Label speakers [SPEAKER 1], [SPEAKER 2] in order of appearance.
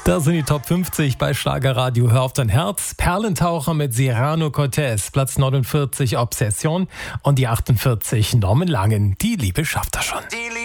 [SPEAKER 1] Das sind die Top 50 bei Schlagerradio. Hör auf dein Herz. Perlentaucher mit Cyrano Cortez. Platz 49 Obsession und die 48 Norman Langen. Die Liebe schafft er schon.